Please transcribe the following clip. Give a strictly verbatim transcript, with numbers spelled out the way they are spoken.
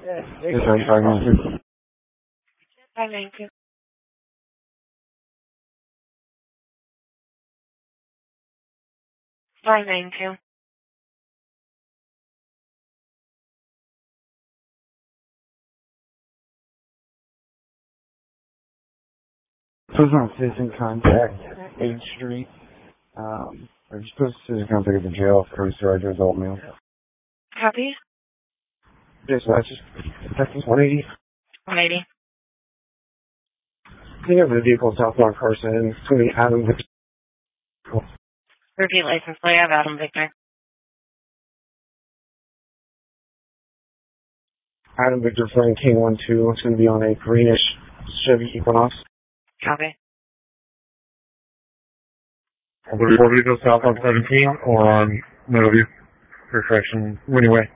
Yes, I'm talking. five nine two. five nine two. This is on citizen contact, Main Street. Um, I'm supposed to citizen contact at the jail for restored to adult male. Copy? Yes, so that's just Texas one eighty. one eighty. Clean up the vehicle southbound Carson. It's going to be Adam Victor. Repeat license plate. I have Adam Victor. Adam Victor Frank K one two. It's going to be on a greenish Chevy Equinox. Copy. Will the report go southbound seventeen or on Meadowview? For correction, anyway.